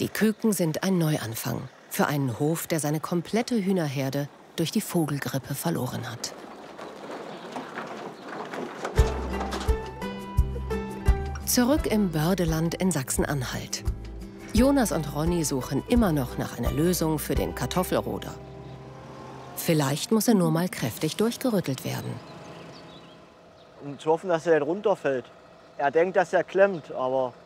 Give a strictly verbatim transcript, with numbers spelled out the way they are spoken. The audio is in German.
Die Küken sind ein Neuanfang für einen Hof, der seine komplette Hühnerherde durch die Vogelgrippe verloren hat. Zurück im Bördeland in Sachsen-Anhalt. Jonas und Ronny suchen immer noch nach einer Lösung für den Kartoffelroder. Vielleicht muss er nur mal kräftig durchgerüttelt werden. Um zu hoffen, dass er nicht runterfällt. Er denkt, dass er klemmt, aber